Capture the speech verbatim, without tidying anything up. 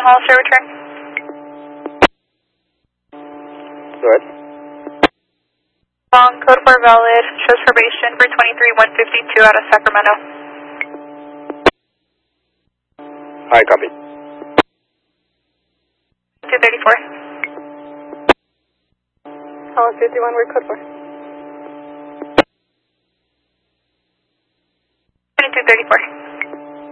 Hall, show return. Go ahead. Long, code four valid, shows probation for twenty-three one fifty-two out of Sacramento. Hi, copy. two thirty-four. Hall fifty-one, where code four? twenty-two thirty-four.